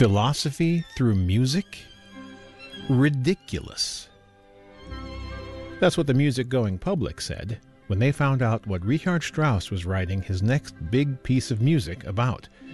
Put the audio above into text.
Philosophy through music? Ridiculous. That's what the music-going public said when they found out what Richard Strauss was writing his next big piece of music about.